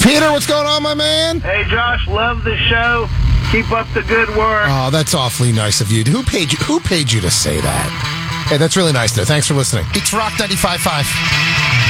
Peter, what's going on, my man? Hey, Josh, love the show. Keep up the good work. Oh, that's awfully nice of you. Who paid you to say that? Hey, that's really nice, though. Thanks for listening. It's Rock 95.5.